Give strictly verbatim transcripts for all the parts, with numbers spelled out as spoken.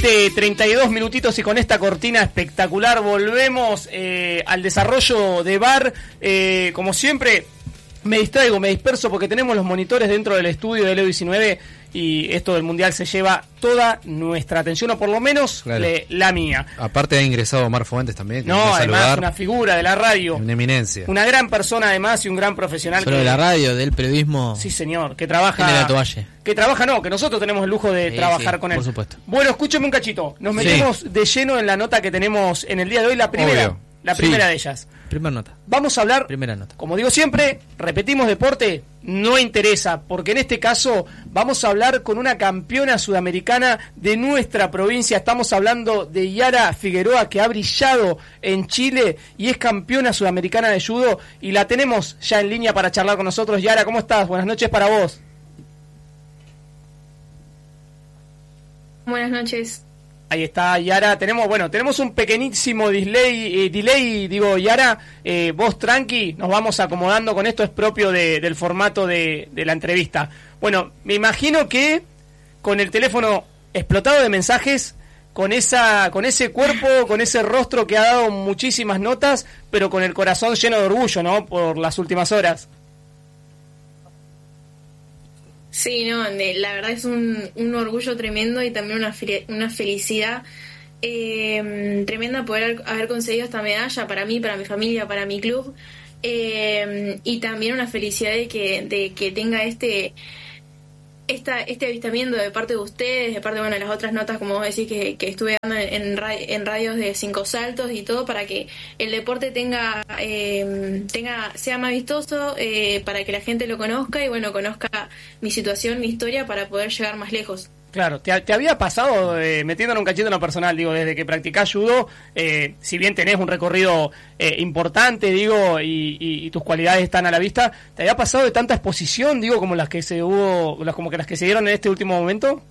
veinte, treinta y dos minutitos y con esta cortina espectacular volvemos eh, al desarrollo de V A R. Eh, como siempre, me distraigo, me disperso porque tenemos los monitores dentro del estudio de Leo diecinueve y esto del Mundial se lleva toda nuestra atención, o por lo menos claro. le, la mía. Aparte ha ingresado Omar Fuentes también. No, además saludar. Una figura de la radio. Una eminencia. Una gran persona además y un gran profesional. Solo que, de la radio, del periodismo. Sí, señor, que trabaja... Tiene la toalla. Que trabaja, no, que nosotros tenemos el lujo de sí, trabajar sí, con él. Por supuesto. Bueno, escúcheme un cachito. Nos metemos sí. de lleno en la nota que tenemos en el día de hoy, la primera. Obvio. La primera sí. de ellas. Primera nota. Vamos a hablar, Primera nota. Como digo siempre, repetimos deporte, no interesa, porque en este caso vamos a hablar con una campeona sudamericana de nuestra provincia. Estamos hablando de Yara Figueroa, que ha brillado en Chile y es campeona sudamericana de judo, y la tenemos ya en línea para charlar con nosotros. Yara, ¿cómo estás? Buenas noches para vos. Buenas noches. Ahí está, Yara. Tenemos, bueno, tenemos un pequeñísimo delay, eh, delay digo, Yara, eh, vos tranqui, nos vamos acomodando con esto, es propio de, del formato de, de la entrevista. Bueno, me imagino que con el teléfono explotado de mensajes, con esa, con ese cuerpo, con ese rostro que ha dado muchísimas notas, pero con el corazón lleno de orgullo, ¿no? Por las últimas horas. Sí, no, la verdad es un, un orgullo tremendo y también una, una felicidad eh, tremenda poder haber conseguido esta medalla para mí, para mi familia, para mi club, eh, y también una felicidad de que, de que tenga este esta, este avistamiento de parte de ustedes, de parte bueno, de las otras notas, como vos decís, que, que estuve dando en, en radios de Cinco Saltos y todo, para que el deporte tenga, eh, tenga sea más vistoso, eh, para que la gente lo conozca y bueno, conozca mi situación, mi historia, para poder llegar más lejos. Claro, te, te había pasado, eh, metiéndonos un cachito en lo personal, digo, desde que practicás judo, eh, si bien tenés un recorrido eh, importante, digo, y, y, y tus cualidades están a la vista, ¿te había pasado de tanta exposición, digo, como las que se hubo, las como que las que se dieron en este último momento?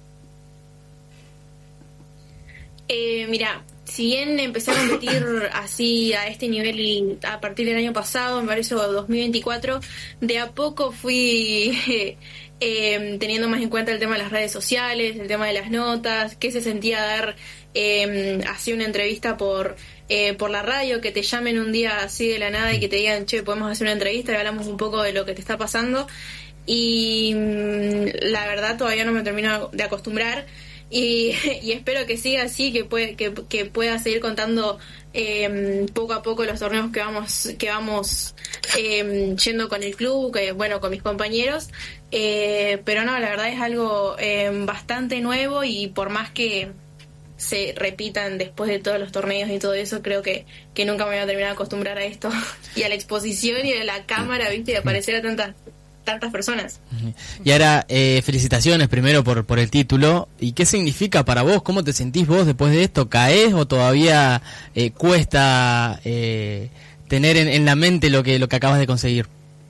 Eh, mira, si bien empecé a competir así a este nivel y a partir del año pasado, me parece dos mil veinticuatro, de a poco fui eh, eh, teniendo más en cuenta el tema de las redes sociales, el tema de las notas, qué se sentía dar eh, así una entrevista por eh, por la radio, que te llamen un día así de la nada y que te digan, che, podemos hacer una entrevista y hablamos un poco de lo que te está pasando. Y mmm, la verdad todavía no me termino de acostumbrar. Y, y espero que siga así, que puede, que, que pueda seguir contando eh, poco a poco los torneos que vamos que vamos eh, yendo con el club, que bueno, con mis compañeros, eh, pero no, la verdad es algo eh, bastante nuevo, y por más que se repitan después de todos los torneos y todo eso, creo que, que nunca me voy a terminar de acostumbrar a esto y a la exposición y a la cámara, viste, y aparecer a tantas tantas personas. Y ahora, eh, felicitaciones primero por por el título. ¿Y qué significa para vos? ¿Cómo te sentís vos después de esto? ¿Caés o todavía eh, cuesta eh, tener en, en la mente lo que lo que acabas de conseguir?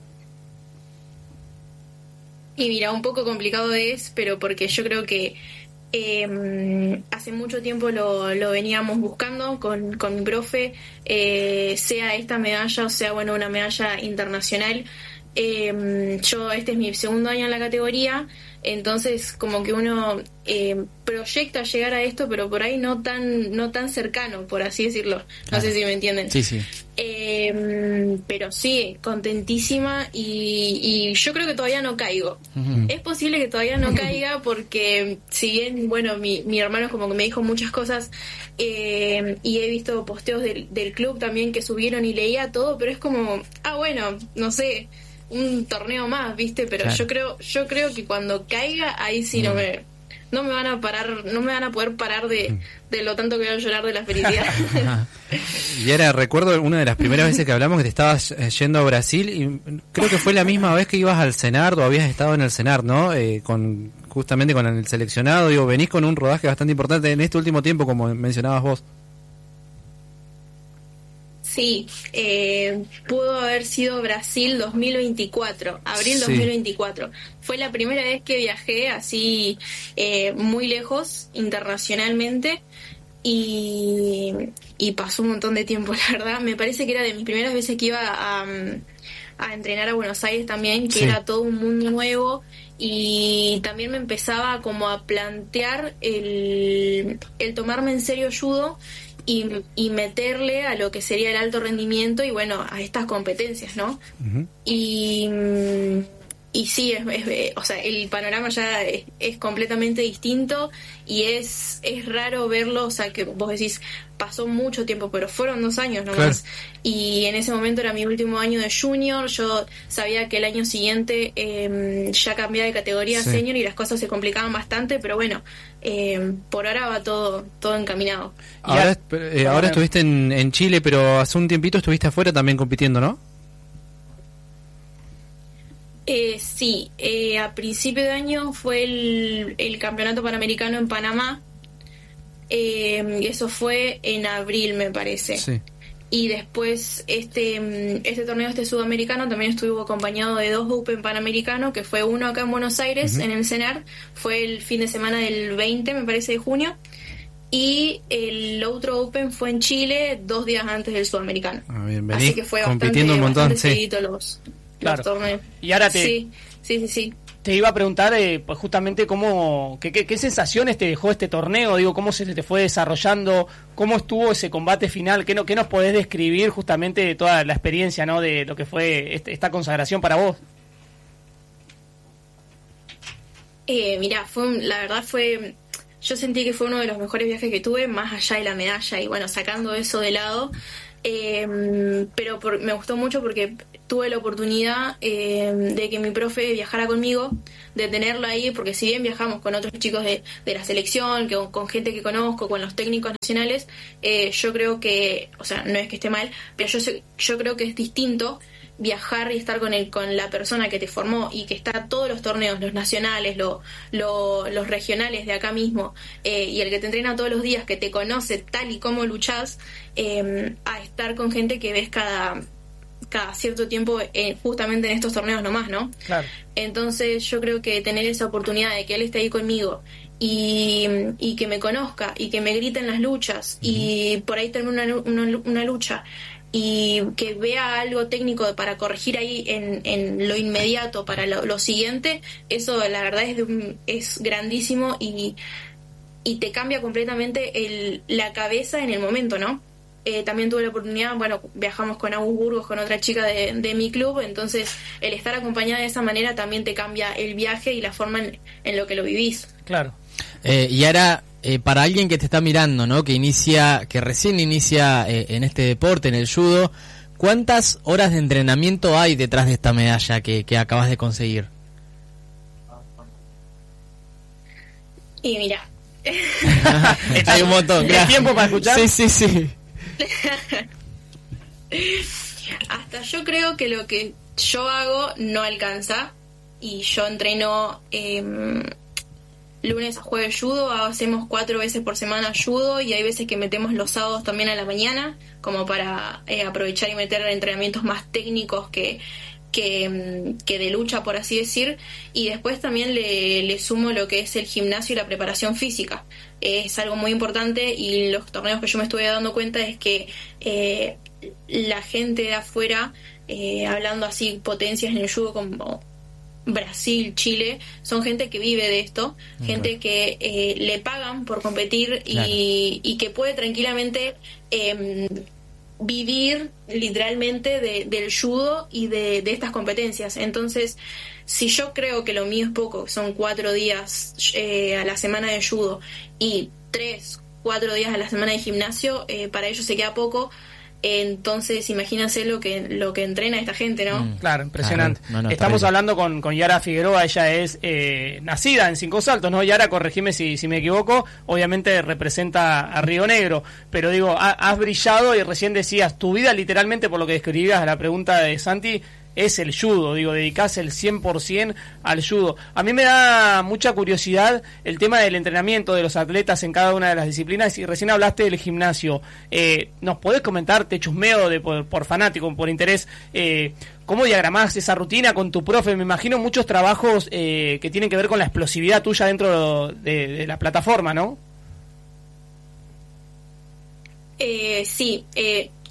Y mira, un poco complicado es, pero porque yo creo que eh, hace mucho tiempo lo, lo veníamos buscando con, con mi profe, eh, sea esta medalla o sea, bueno, una medalla internacional. Eh, yo este es mi segundo año en la categoría, entonces como que uno eh, proyecta llegar a esto, pero por ahí no tan no tan cercano, por así decirlo. No claro. sé si me entienden. Sí, sí. Eh, pero sí, contentísima, y, y yo creo que todavía no caigo. Uh-huh. Es posible que todavía no caiga porque si bien, bueno, mi, mi hermano como que me dijo muchas cosas, eh, y he visto posteos del, del club también que subieron y leía todo, pero es como, ah, bueno, no sé, un torneo más, ¿viste? Pero claro. yo creo yo creo que cuando caiga, ahí sí mm. no me no me van a parar, no me van a poder parar de, de lo tanto que voy a llorar de la felicidad. Y ahora recuerdo una de las primeras veces que hablamos que te estabas yendo a Brasil, y creo que fue la misma vez que ibas al CENAR, o habías estado en el CENAR, ¿no? Eh, con justamente con el seleccionado, digo, venís con un rodaje bastante importante en este último tiempo, como mencionabas vos. Sí, eh, pudo haber sido Brasil dos mil veinticuatro, abril sí. dos mil veinticuatro. Fue la primera vez que viajé así eh, muy lejos, internacionalmente, y, y pasó un montón de tiempo, la verdad. Me parece que era de mis primeras veces que iba a, a entrenar a Buenos Aires también, que Sí. era todo un mundo nuevo, y también me empezaba como a plantear el, el tomarme en serio judo y, y meterle a lo que sería el alto rendimiento y bueno, a estas competencias, ¿no? Ujú. Y, y sí, es, es- o sea, el panorama ya es, es completamente distinto y es, es raro verlo, o sea, que vos decís, pasó mucho tiempo, pero fueron dos años nomás. Y en ese momento era mi último año de junior, yo sabía que el año siguiente eh, ya cambiaba de categoría a Sí. senior y las cosas se complicaban bastante, pero bueno, eh, por ahora va todo, todo encaminado. Ahora, Y a- eh, ahora estuviste en, en Chile, pero hace un tiempito estuviste afuera también compitiendo, ¿no? Eh, sí, eh, a principio de año fue el, el campeonato panamericano en Panamá. Eh, y eso fue en abril, me parece. Sí. Y después este mm, este torneo este sudamericano también estuvo acompañado de dos Open Panamericanos, que fue uno acá en Buenos Aires, en el CENAR, fue el fin de semana del veinte, me parece, de junio. Y el otro Open fue en Chile dos días antes del sudamericano. Ah, bien, venís Así que fue compitiendo bastante, un montón, bastante sí. seguidito los, Claro. los torneos. Y ahora te, Sí, sí, sí, sí. te iba a preguntar, eh, pues justamente cómo, qué, qué, qué sensaciones te dejó este torneo, digo, cómo se te fue desarrollando, cómo estuvo ese combate final, qué, no, qué nos podés describir justamente de toda la experiencia, ¿no? De lo que fue este- esta consagración para vos. Eh, mirá, fue un- la verdad fue, yo sentí que fue uno de los mejores viajes que tuve, más allá de la medalla, y bueno, sacando eso de lado, eh, pero por- me gustó mucho porque tuve la oportunidad eh, de que mi profe viajara conmigo, de tenerlo ahí, porque si bien viajamos con otros chicos de, de la selección, que, con gente que conozco, con los técnicos nacionales, eh, yo creo que, o sea, no es que esté mal, pero yo, sé- yo creo que es distinto viajar y estar con el, con la persona que te formó y que está todos los torneos, los nacionales, lo, lo- los regionales de acá mismo, eh, y el que te entrena todos los días, que te conoce tal y como luchás, eh, a estar con gente que ves cada, cada cierto tiempo eh, justamente en estos torneos nomás, ¿no? Claro. Entonces yo creo que tener esa oportunidad de que él esté ahí conmigo y, y que me conozca y que me grite en las luchas y por ahí termine una, lu- una, lu- una lucha y que vea algo técnico para corregir ahí en, en lo inmediato para lo, lo siguiente, eso la verdad es, de un- es grandísimo y, y te cambia completamente el, la cabeza en el momento, ¿no? Eh, también tuve la oportunidad, bueno, viajamos con Agus Burgos, con otra chica de, de mi club, entonces el estar acompañada de esa manera también te cambia el viaje y la forma en, en lo que lo vivís. Claro. Eh, y ahora, eh, para alguien que te está mirando, ¿no? Que inicia, que recién inicia eh, en este deporte, en el judo, ¿cuántas horas de entrenamiento hay detrás de esta medalla que, que acabas de conseguir? Y mira, Hay un montón. ¿Tienes tiempo para escuchar? Sí, sí, sí. hasta yo creo que lo que yo hago no alcanza y yo entreno eh, lunes a jueves judo, hacemos cuatro veces por semana judo y hay veces que metemos los sábados también a la mañana como para eh, aprovechar y meter entrenamientos más técnicos que, que, mm, que de lucha, por así decir, y después también le, le sumo lo que es el gimnasio y la preparación física. Es algo muy importante y los torneos que yo me estuve dando cuenta es que eh, la gente de afuera, eh, hablando así potencias en el judo como Brasil, Chile, son gente que vive de esto, Ok. gente que eh, le pagan por competir Claro. y, y que puede tranquilamente eh, vivir literalmente de, del judo y de, de estas competencias. Entonces, si yo creo que lo mío es poco, son cuatro días eh, a la semana de judo y tres, cuatro días a la semana de gimnasio, eh, para ellos se queda poco. Entonces, imagínense lo que lo que entrena esta gente, ¿no? Mm. Claro, impresionante. Claro, no, no, Estamos terrible. hablando con, con Yara Figueroa, ella es eh, nacida en Cinco Saltos, ¿no? Yara, corregime si, si me equivoco, obviamente representa a Río Negro, pero digo, ha- has brillado y recién decías, tu vida literalmente, por lo que describías a la pregunta de Santi, es el judo, digo, dedicás el cien por ciento al judo. A mí me da mucha curiosidad el tema del entrenamiento de los atletas en cada una de las disciplinas y recién hablaste del gimnasio. Eh, ¿Nos podés comentar, te chusmeo de, por, por fanático, por interés, eh, cómo diagramás esa rutina con tu profe? Me imagino muchos trabajos eh, que tienen que ver con la explosividad tuya dentro de, de la plataforma, ¿no? Eh, sí, eh,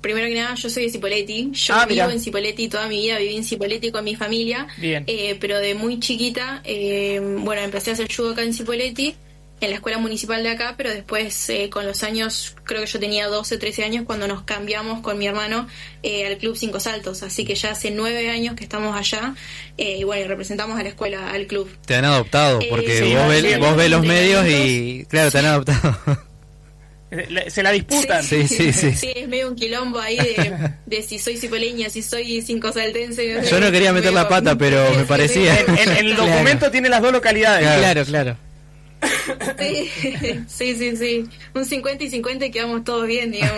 primero que nada, yo soy de Cipolletti. Yo Ah, vivo mirá. en Cipolletti toda mi vida, viví en Cipolletti con mi familia. Bien. Eh, pero de muy chiquita, eh, bueno, empecé a hacer judo acá en Cipolletti, en la escuela municipal de acá, pero después eh, con los años, creo que yo tenía doce, trece años cuando nos cambiamos con mi hermano eh, al Club Cinco Saltos, así que ya hace nueve años que estamos allá eh, y bueno, y representamos a la escuela, al club. Te han adoptado, porque Eh, sí, vos, ves, sí, vos ves los medios y, entrenamientos. claro, te han adoptado. Le- Se la disputan. Sí, sí, sí. Sí, es medio un quilombo ahí de, de si soy cipoleña, si soy cinco saltense. No sé. Yo no quería meter la pata, pero me parecía. En, en- en el documento tiene las dos localidades. Claro, claro. Sí, sí, sí, sí. Un cincuenta y cincuenta y quedamos todos bien, digamos.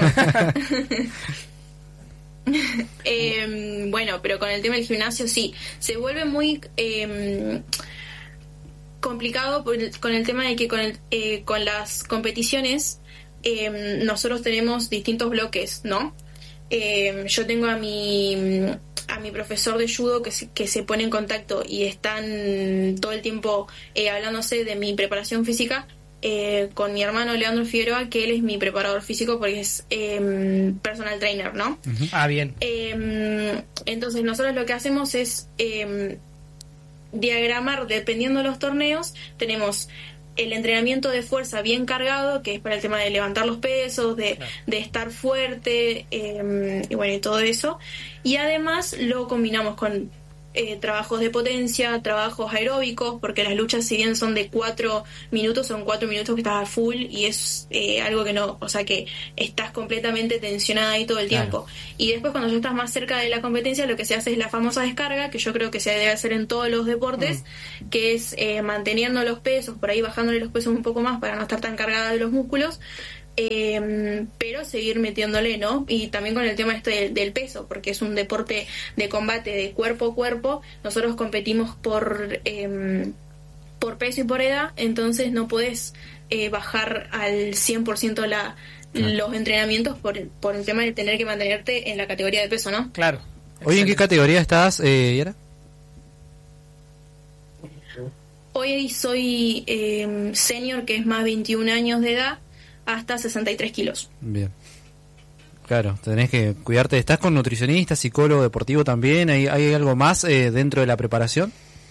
Eh, bueno, pero con el tema del gimnasio sí, se vuelve muy eh, complicado por el- con el tema de que con, el, eh, con las competiciones eh, nosotros tenemos distintos bloques, ¿no? Eh, yo tengo a mi a mi profesor de judo que se, que se pone en contacto y están todo el tiempo eh, hablándose de mi preparación física eh, con mi hermano Leandro Figueroa, que él es mi preparador físico porque es eh, personal trainer, ¿no? Ah, bien. Eh, entonces nosotros lo que hacemos es eh, diagramar, dependiendo de los torneos, tenemos el entrenamiento de fuerza bien cargado, que es para el tema de levantar los pesos, de, Claro. de estar fuerte, eh, y bueno, y todo eso. Y además lo combinamos con eh, trabajos de potencia, trabajos aeróbicos, porque las luchas, si bien son de cuatro minutos, son cuatro minutos que estás a full y es eh, algo que no, o sea que estás completamente tensionada ahí todo el Claro. tiempo. Y después cuando ya estás más cerca de la competencia, lo que se hace es la famosa descarga, que yo creo que se debe hacer en todos los deportes, que es eh, manteniendo los pesos, por ahí bajándole los pesos un poco más para no estar tan cargada de los músculos, eh, pero seguir metiéndole, ¿no? Y también con el tema este del, del peso, porque es un deporte de combate de cuerpo a cuerpo, nosotros competimos por... Eh, por peso y por edad, entonces no podés eh, bajar al cien por ciento la, los entrenamientos por el, por el tema de tener que mantenerte en la categoría de peso, ¿no? Claro. Oye, ¿en qué categoría estás, eh, Yara? Hoy soy eh, senior, que es más veintiún años de edad, hasta sesenta y tres kilos. Bien. Claro, tenés que cuidarte. ¿Estás con nutricionista, psicólogo deportivo también? ¿Hay, hay algo más eh, dentro de la preparación?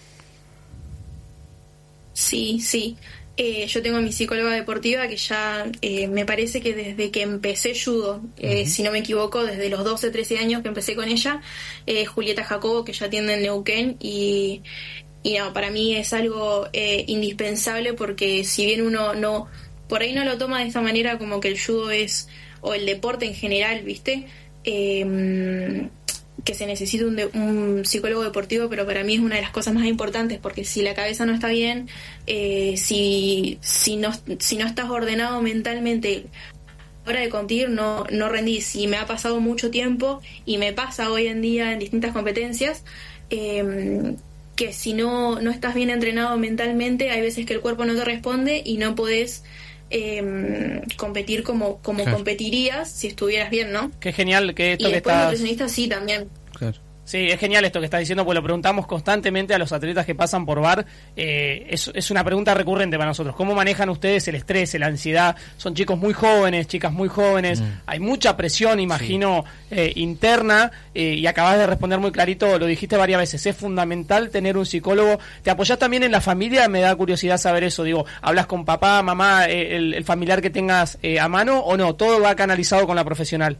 Sí, sí. Eh, yo tengo a mi psicóloga deportiva que ya eh, me parece que desde que empecé judo, eh, Ujú. si no me equivoco, desde los doce, trece años que empecé con ella, eh, Julieta Jacobo, que ya atiende en Neuquén, y, y no, para mí es algo eh, indispensable porque si bien uno no, por ahí no lo toma de esta manera como que el judo es, o el deporte en general, ¿viste? Eh, que se necesita un, de- un psicólogo deportivo, pero para mí es una de las cosas más importantes, porque si la cabeza no está bien, eh, si, si, no, si no estás ordenado mentalmente a la hora de competir, no, no rendís. Y me ha pasado mucho tiempo, y me pasa hoy en día en distintas competencias, eh, que si no, no estás bien entrenado mentalmente, hay veces que el cuerpo no te responde y no podés eh, competir como, como Claro. competirías si estuvieras bien, ¿no? Qué genial que esto Y que después estás... nutricionista sí también. Claro. Sí, es genial esto que estás diciendo, porque lo preguntamos constantemente a los atletas que pasan por bar. Eh, es, es una pregunta recurrente para nosotros. ¿Cómo manejan ustedes el estrés, la ansiedad? Son chicos muy jóvenes, chicas muy jóvenes. Mm. Hay mucha presión, imagino, eh, interna. Eh, y acabas de responder muy clarito, lo dijiste varias veces. Es fundamental tener un psicólogo. ¿Te apoyás también en la familia? Me da curiosidad saber eso. Digo, ¿hablas con papá, mamá, eh, el, el familiar que tengas eh, a mano o no? ¿Todo va canalizado con la profesional?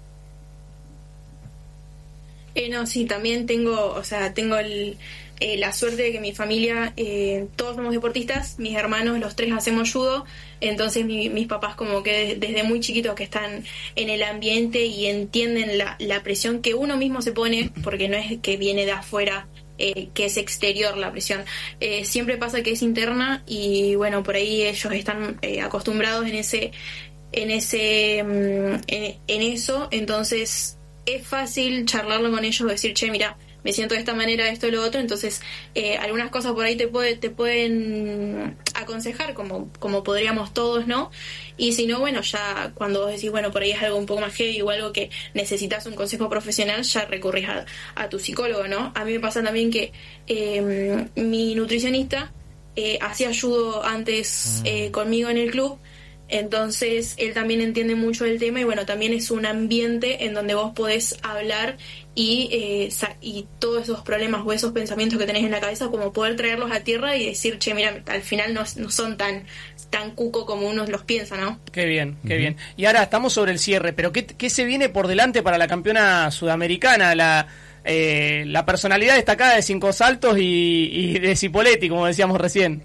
Eh, no, sí, también tengo, o sea, tengo el, eh, la suerte de que mi familia, eh, todos somos deportistas, mis hermanos, los tres hacemos judo, entonces mi- mis papás como que desde muy chiquitos que están en el ambiente y entienden la, la presión que uno mismo se pone, porque no es que viene de afuera, eh, que es exterior la presión. Eh, siempre pasa que es interna y bueno, por ahí ellos están eh, acostumbrados en ese, en ese, mm, en, en eso, entonces es fácil charlarlo con ellos, decir, che, mira, me siento de esta manera, esto y lo otro, entonces eh, algunas cosas por ahí te puede, te pueden aconsejar, como, como podríamos todos, ¿no? Y si no, bueno, ya cuando vos decís, bueno, por ahí es algo un poco más heavy o algo que necesitas un consejo profesional, ya recurrís a, a tu psicólogo, ¿no? A mí me pasa también que eh, mi nutricionista eh, hacía judo antes eh, conmigo en el club. Entonces él también entiende mucho el tema y bueno, también es un ambiente en donde vos podés hablar y, eh, y todos esos problemas o esos pensamientos que tenés en la cabeza, como poder traerlos a tierra y decir, che, mira, al final no, no son tan tan cuco como uno los piensa, ¿no? Qué bien, qué uh-huh. bien. Y ahora estamos sobre el cierre, pero ¿qué, qué se viene por delante para la campeona sudamericana? La eh, la personalidad destacada de Cinco Saltos y, y de Cipoletti, como decíamos recién.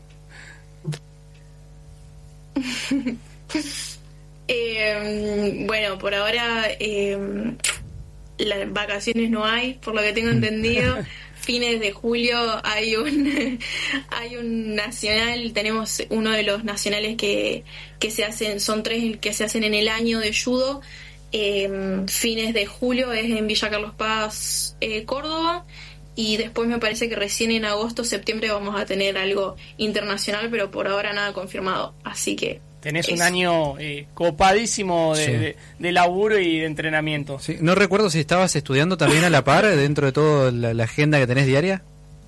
eh, bueno, por ahora eh, las vacaciones no hay, por lo que tengo entendido. Fines de julio hay un hay un nacional, tenemos uno de los nacionales que, que se hacen, son tres que se hacen en el año de judo. Eh, fines de julio es en Villa Carlos Paz, eh, Córdoba, y después me parece que recién en agosto, septiembre vamos a tener algo internacional, pero por ahora nada confirmado, así que tenés eso. Un año eh, copadísimo de, sí. de, de laburo y de entrenamiento. Sí, no recuerdo si estabas estudiando también a la par dentro de toda la, la agenda que tenés diaria.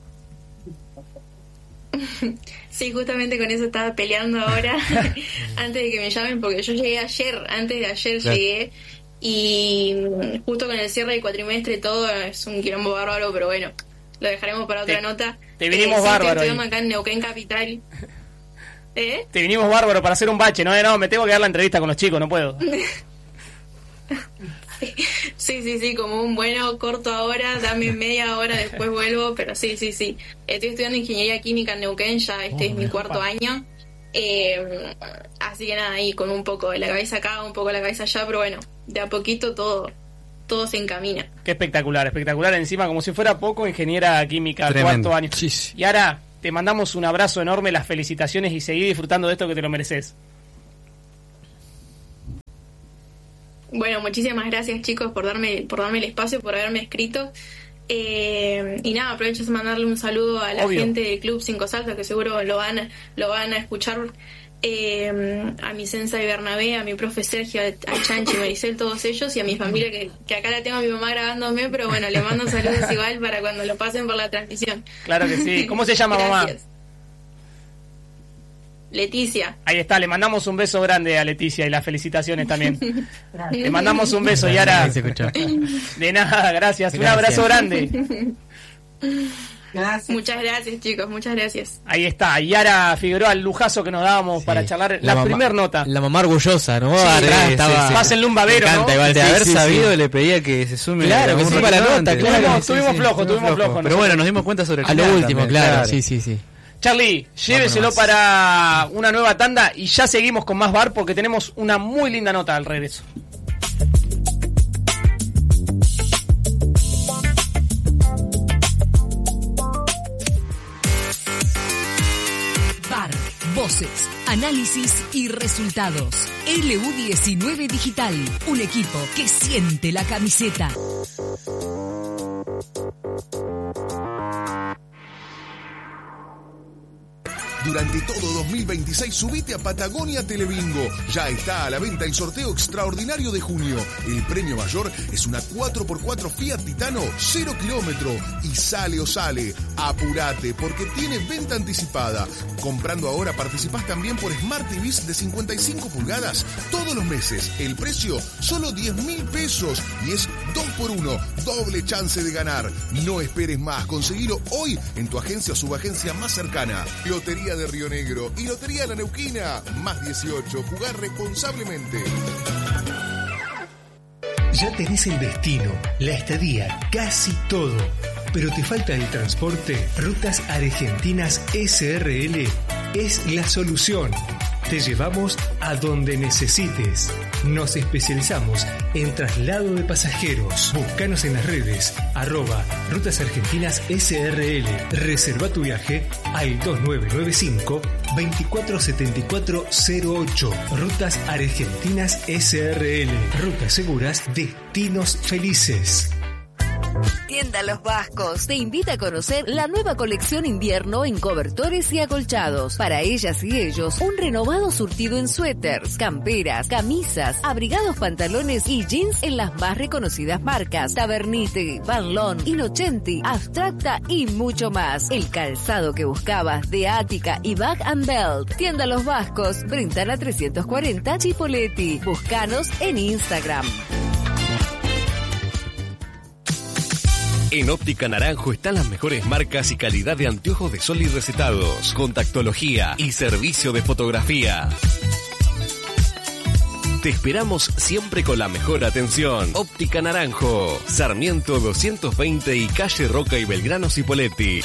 Sí, justamente con eso estaba peleando ahora antes de que me llamen, porque yo llegué ayer, antes de ayer claro. llegué, y justo con el cierre del cuatrimestre todo es un quilombo bárbaro, pero bueno, lo dejaremos para otra te, nota. Te vinimos eh, bárbaro. Sí, estoy acá en Neuquén Capital. ¿Eh? Te vinimos bárbaro para hacer un bache, no, no, me tengo que dar la entrevista con los chicos, no puedo. Sí, sí, sí, como un bueno corto ahora, dame media hora, después vuelvo, pero sí, sí, sí. Estoy estudiando Ingeniería Química en Neuquén, ya este oh, es mi cuarto papá. año. Eh, así que nada, ahí con un poco de la cabeza acá, un poco de la cabeza allá, pero bueno, de a poquito todo todo se encamina. Qué espectacular, espectacular, encima como si fuera poco, Ingeniera Química, Tremendo. cuarto año. Sí, sí. Y ahora te mandamos un abrazo enorme, las felicitaciones y seguí disfrutando de esto que te lo mereces. Bueno, muchísimas gracias chicos por darme por darme el espacio, por haberme escrito. Eh, y nada, aprovecho de mandarle un saludo a la Obvio. gente del Club Cinco Saltos, que seguro lo van a, lo van a escuchar. Eh, a mi Sensei Bernabé, a mi profe Sergio, a Chanchi, Maricel, todos ellos, y a mi familia, que, que acá la tengo a mi mamá grabándome, pero bueno, le mando saludos igual para cuando lo pasen por la transmisión. Claro que sí. ¿Cómo se llama mamá? Leticia. Ahí está, le mandamos un beso grande a Leticia y las felicitaciones también. Le mandamos un beso, Yara. De nada, gracias. gracias. Un abrazo grande. Gracias. Muchas gracias chicos, muchas gracias. Ahí está, Yara Figueroa, el lujazo que nos dábamos sí. para charlar la, la primer nota. La mamá orgullosa, ¿no? Sí, Atrás sí, estaba. Sí, sí. Pásenle un babero, encanta, ¿no? Igual de sí, haber sí, sabido sí. le pedía que se sume. Claro, que sume la nota, claro. Tuvimos, sí, tuvimos sí, flojo, sí, tuvimos flojo. flojo Pero bueno, nos dimos cuenta sobre el A lo último, también, claro, claro. sí, sí, sí. Charlie, lléveselo para una nueva tanda y ya seguimos con más bar porque tenemos una muy linda nota al regreso. Bar, voces, análisis y resultados. L U diecinueve Digital, un equipo que siente la camiseta. Durante todo dos mil veintiséis subite a Patagonia Telebingo. Ya está a la venta el sorteo extraordinario de junio. El premio mayor es una cuatro por cuatro Fiat Titano cero kilómetro. Y sale o sale. Apurate porque tiene venta anticipada. Comprando ahora participás también por Smart T Vs de cincuenta y cinco pulgadas todos los meses. El precio solo diez mil pesos y es dos por uno. Doble chance de ganar. No esperes más. Conseguilo hoy en tu agencia o subagencia más cercana. Lotería de Río Negro y Lotería La Neuquina. Más dieciocho. Jugar responsablemente. Ya tenés el destino, la estadía, casi todo. Pero te falta el transporte. Rutas Argentinas S R L es la solución. Te llevamos a donde necesites. Nos especializamos en traslado de pasajeros. Búscanos en las redes, arroba Rutas Argentinas S R L. Reserva tu viaje al dos nueve nueve cinco, dos cuatro siete cuatro cero ocho. Rutas Argentinas S R L. Rutas seguras, destinos felices. Tienda Los Vascos te invita a conocer la nueva colección invierno en cobertores y acolchados. Para ellas y ellos, un renovado surtido en suéteres, camperas, camisas, abrigados, pantalones y jeans en las más reconocidas marcas Tabernite, Van Loon, Innocenti, Abstracta y mucho más. El calzado que buscabas de Ática y Bag and Belt. Tienda Los Vascos, Brentana trescientos cuarenta, Chipoleti. Búscanos en Instagram. En Óptica Naranjo están las mejores marcas y calidad de anteojos de sol y recetados, contactología y servicio de fotografía. Te esperamos siempre con la mejor atención. Óptica Naranjo, Sarmiento doscientos veinte y calle Roca y Belgrano Cipolletti.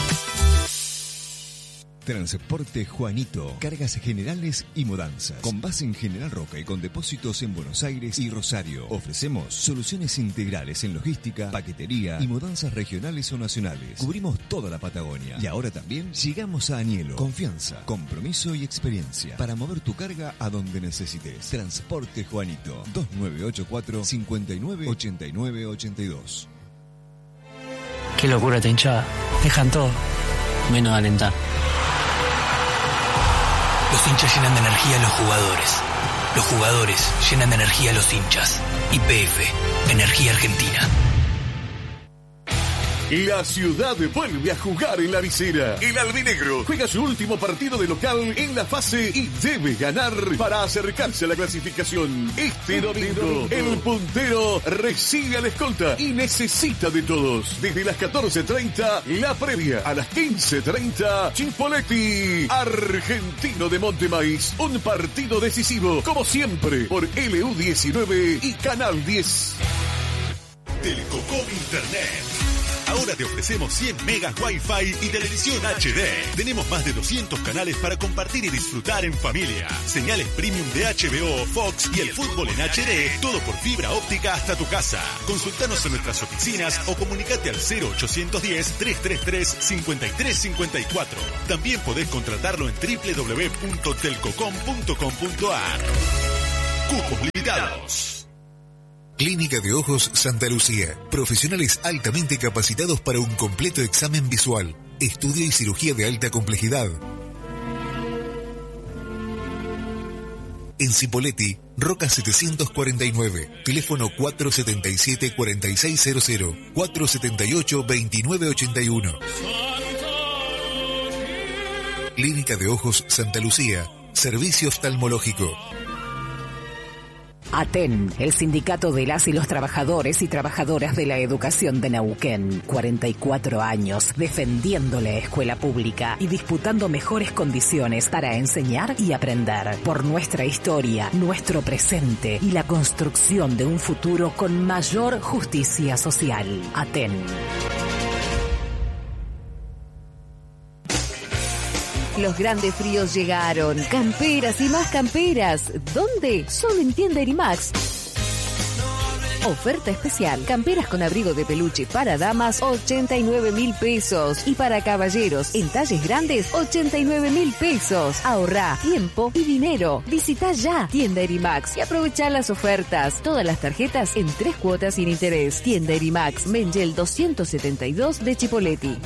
Transporte Juanito, cargas generales y mudanzas. Con base en General Roca y con depósitos en Buenos Aires y Rosario. Ofrecemos soluciones integrales en logística, paquetería y mudanzas regionales o nacionales. Cubrimos toda la Patagonia. Y ahora también llegamos a Anielo. Confianza, compromiso y experiencia para mover tu carga a donde necesites. Transporte Juanito, dos nueve ocho cuatro, cinco nueve, ocho nueve ocho dos. Qué locura esta hinchada. Dejan todo, menos alentar. Los hinchas llenan de energía a los jugadores. Los jugadores llenan de energía a los hinchas. Y P F, Energía Argentina. La ciudad vuelve a jugar en la visera. El albinegro juega su último partido de local en la fase y debe ganar para acercarse a la clasificación. Este domingo, el puntero recibe a la escolta y necesita de todos. Desde las catorce treinta, la previa. A las quince treinta, Chipolletti, Argentino de Montemaíz. Un partido decisivo, como siempre, por L U diecinueve y Canal diez. Telcocom Internet. Ahora te ofrecemos cien megas Wi-Fi y televisión H D. Tenemos más de doscientos canales para compartir y disfrutar en familia. Señales premium de H B O, Fox y el fútbol en H D. Todo por fibra óptica hasta tu casa. Consultanos en nuestras oficinas o comunicate al cero ochocientos diez, trescientos treinta y tres, cincuenta y tres cincuenta y cuatro. También podés contratarlo en doble u doble u doble u punto telcocom punto com punto a r. Cupos limitados. Clínica de Ojos Santa Lucía. Profesionales altamente capacitados para un completo examen visual, estudio y cirugía de alta complejidad. En Cipolletti, Roca setecientos cuarenta y nueve, teléfono cuatro siete siete, cuatro seis cero cero, cuatro siete ocho, dos nueve ocho uno. Clínica de Ojos Santa Lucía, servicio oftalmológico. ATEN, el sindicato de las y los trabajadores y trabajadoras de la educación de Neuquén. cuarenta y cuatro años defendiendo la escuela pública y disputando mejores condiciones para enseñar y aprender. Por nuestra historia, nuestro presente y la construcción de un futuro con mayor justicia social. ATEN. Los grandes fríos llegaron. Camperas y más camperas. ¿Dónde? Solo en Tienda Erimax. Oferta especial. Camperas con abrigo de peluche para damas, ochenta y nueve mil pesos. Y para caballeros, en talles grandes, ochenta y nueve mil pesos. Ahorrá tiempo y dinero. Visita ya Tienda Erimax y aprovecha las ofertas. Todas las tarjetas en tres cuotas sin interés. Tienda Erimax, Mengel doscientos setenta y dos de Chipolletti.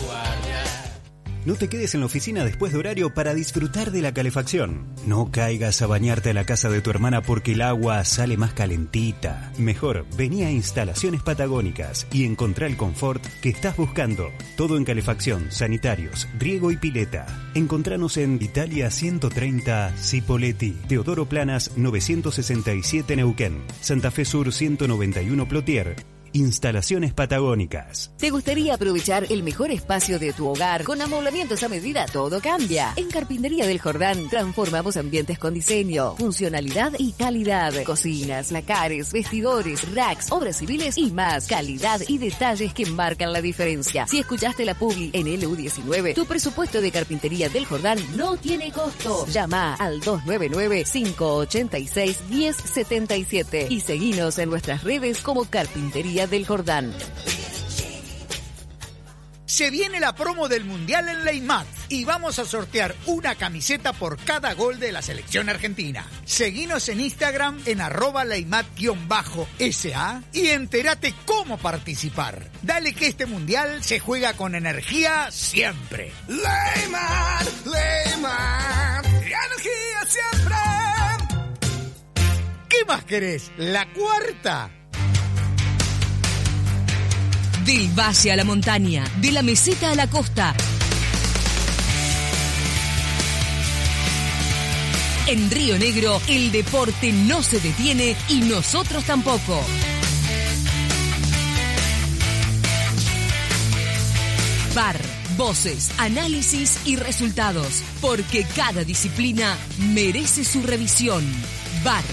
No te quedes en la oficina después de horario para disfrutar de la calefacción. No caigas a bañarte a la casa de tu hermana porque el agua sale más calentita. Mejor, vení a Instalaciones Patagónicas y encontrá el confort que estás buscando. Todo en calefacción, sanitarios, riego y pileta. Encontranos en Italia ciento treinta, Cipolletti, Teodoro Planas novecientos sesenta y siete Neuquén, Santa Fe Sur ciento noventa y uno Plotier. Instalaciones Patagónicas. ¿Te gustaría aprovechar el mejor espacio de tu hogar con amoblamientos a medida? Todo cambia. En Carpintería del Jordán transformamos ambientes con diseño, funcionalidad y calidad. Cocinas, lacares, vestidores, racks, obras civiles y más. Calidad y detalles que marcan la diferencia. Si escuchaste la publi en L U diecinueve, tu presupuesto de Carpintería del Jordán no tiene costo. Llama al dos nueve nueve, cinco ocho seis, uno cero siete siete y seguinos en nuestras redes como Carpintería del Jordán. Se viene la promo del Mundial en Leimat y vamos a sortear una camiseta por cada gol de la selección argentina. Seguinos en Instagram en arroba leimat-S A y entérate cómo participar. Dale que este Mundial se juega con energía siempre. Leimat, Leimat, energía siempre. ¿Qué más querés? ¿La cuarta? Del valle a la montaña, de la meseta a la costa. En Río Negro, el deporte no se detiene y nosotros tampoco. V A R, voces, análisis y resultados, porque cada disciplina merece su revisión. V A R,